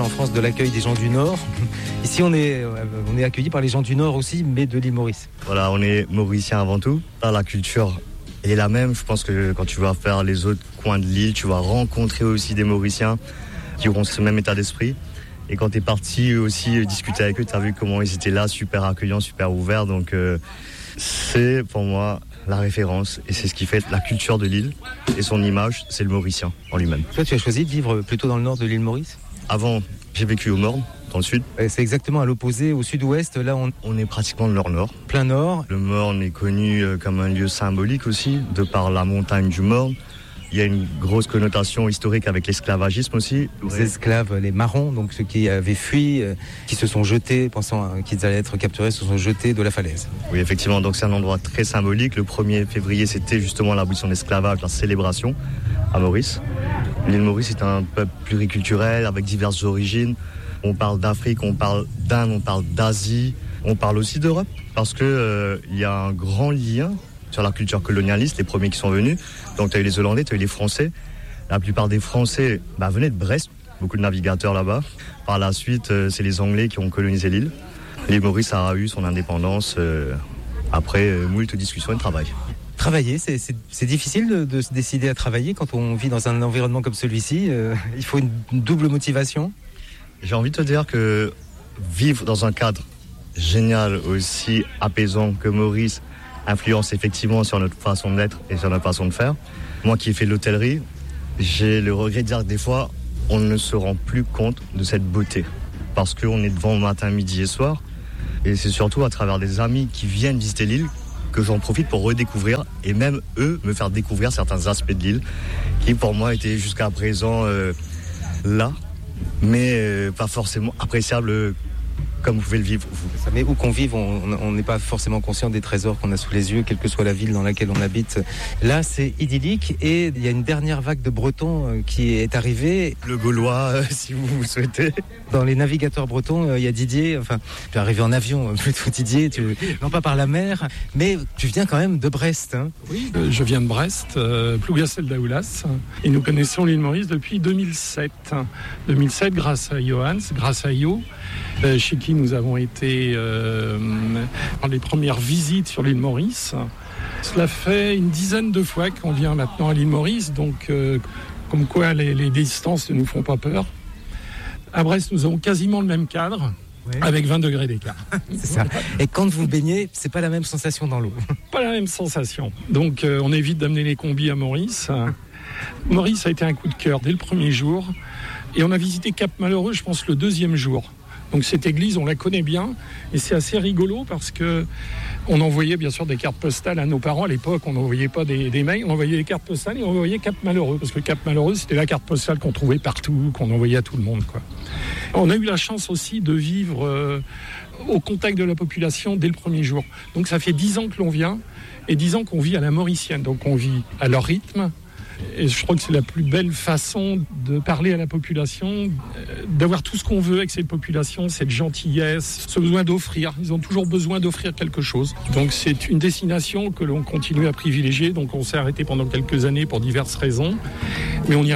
en France de l'accueil des gens du Nord. Ici, on est accueillis par les gens du Nord aussi, mais de l'île Maurice. Voilà, on est mauriciens avant tout. La culture est la même. Je pense que quand tu vas faire les autres coins de l'île, tu vas rencontrer aussi des Mauriciens qui auront ce même état d'esprit. Et quand tu es parti aussi discuter avec eux, tu as vu comment ils étaient là, super accueillants, super ouverts. Donc c'est pour moi la référence. Et c'est ce qui fait la culture de l'île et son image, c'est le Mauricien en lui-même. Toi, tu as choisi de vivre plutôt dans le nord de l'île Maurice ? Avant, j'ai vécu au Morne, dans le sud. C'est exactement à l'opposé, au sud-ouest. Là, on est pratiquement dans le nord. Plein nord. Le Morne est connu comme un lieu symbolique aussi, de par la montagne du Morne. Il y a une grosse connotation historique avec l'esclavagisme aussi. Les esclaves, les marrons, donc ceux qui avaient fui, qui se sont jetés, pensant qu'ils allaient être capturés, se sont jetés de la falaise. Oui, effectivement, donc c'est un endroit très symbolique. Le 1er février, c'était justement l'abolition de l'esclavage, la célébration à Maurice. L'île Maurice est un peuple pluriculturel avec diverses origines. On parle d'Afrique, on parle d'Inde, on parle d'Asie, on parle aussi d'Europe, parce que il y a un grand lien sur la culture colonialiste, les premiers qui sont venus. Donc tu as eu les Hollandais, tu as eu les Français. La plupart des Français venaient de Brest, beaucoup de navigateurs là-bas. Par la suite, c'est les Anglais qui ont colonisé l'île. L'île Maurice a eu son indépendance après moult discussions et de travail. Travailler, c'est difficile de se décider à travailler quand on vit dans un environnement comme celui-ci. Il faut une double motivation. J'ai envie de te dire que vivre dans un cadre génial, aussi apaisant que Maurice, influence effectivement sur notre façon d'être et sur notre façon de faire. Moi qui ai fait de l'hôtellerie, j'ai le regret de dire que des fois, on ne se rend plus compte de cette beauté. Parce qu'on est devant matin, midi et soir. Et c'est surtout à travers des amis qui viennent visiter l'île que j'en profite pour redécouvrir et même eux me faire découvrir certains aspects de l'île qui pour moi étaient jusqu'à présent là, mais pas forcément appréciables comme vous pouvez le vivre vous. Mais où qu'on vive, on n'est pas forcément conscient des trésors qu'on a sous les yeux, quelle que soit la ville dans laquelle on habite. Là, c'est idyllique et il y a une dernière vague de Bretons qui est arrivée. Le Gaulois, si vous le souhaitez. Dans les navigateurs bretons, il y a Didier. Enfin, tu es arrivé en avion, plutôt Didier. Non pas par la mer, mais tu viens quand même de Brest. Hein. Oui, je viens de Brest, Plougastel d'Aoulas. Et nous connaissons l'île Maurice depuis 2007. 2007, grâce à Johan, grâce à Yo. Chez qui nous avons été dans les premières visites sur l'île Maurice. Cela fait une dizaine de fois qu'on vient maintenant à l'île Maurice, donc comme quoi les distances ne nous font pas peur. À Brest, nous avons quasiment le même cadre, avec 20 degrés d'écart. C'est ça. Et quand vous baignez, c'est pas la même sensation dans l'eau. Pas la même sensation. Donc on évite d'amener les combis à Maurice. Maurice a été un coup de cœur dès le premier jour. Et on a visité Cap Malheureux, je pense, le deuxième jour. Donc cette église, on la connaît bien et c'est assez rigolo parce que on envoyait bien sûr des cartes postales à nos parents. À l'époque, on n'envoyait pas des mails, on envoyait des cartes postales et on envoyait Cap Malheureux parce que Cap Malheureux, c'était la carte postale qu'on trouvait partout, qu'on envoyait à tout le monde, quoi. On a eu la chance aussi de vivre au contact de la population dès le premier jour. Donc ça fait 10 ans que l'on vient et 10 ans qu'on vit à la mauricienne. Donc on vit à leur rythme. Et je crois que c'est la plus belle façon de parler à la population, d'avoir tout ce qu'on veut avec cette population, cette gentillesse, ce besoin d'offrir. Ils ont toujours besoin d'offrir quelque chose. Donc c'est une destination que l'on continue à privilégier. Donc on s'est arrêté pendant quelques années pour diverses raisons. Mais on y